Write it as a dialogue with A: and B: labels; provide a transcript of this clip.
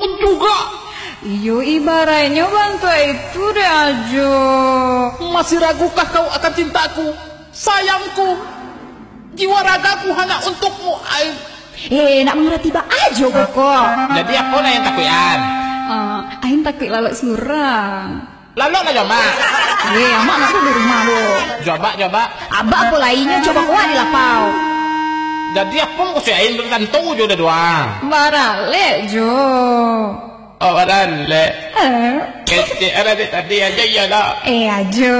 A: pun juga.
B: Iyo ibaratnya bantu itu deh ajo.
A: Masih ragukah kau akan cintaku, sayangku, jiwa ragaku hanya untukmu?
B: Nak mengerti ba ajo kok.
A: Jadi apa lah yang takutan?
B: Ain takut lalak surang.
A: Lalu lah coba.
B: Amak nak di rumah lo.
A: Coba.
B: Abah apa lainnya coba kuat di lapau.
A: Jadi apa kau siain tertentu jo doang.
B: Barale jo.
A: Oh barale. Kece ada tadi aja ya lah.
B: Ajo.